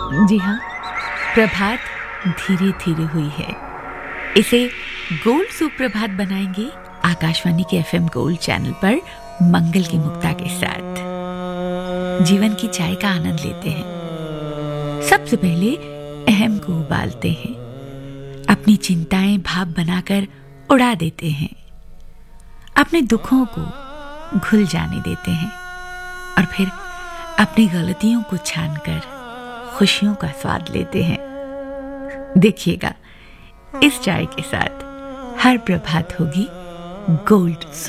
जी हाँ, प्रभात धीरे धीरे हुई है। इसे गोल्ड सुप्रभात बनाएंगे आकाशवाणी के एफएम गोल्ड चैनल पर मंगल की मुक्ता के साथ। जीवन की चाय का आनंद लेते हैं। सबसे पहले अहम को उबालते हैं, अपनी चिंताएं भाप बनाकर उड़ा देते हैं, अपने दुखों को घुल जाने देते हैं और फिर अपनी गलतियों को छानकर खुशियों का स्वाद लेते हैं। देखिएगा, इस चाय के साथ हर प्रभात होगी गोल्ड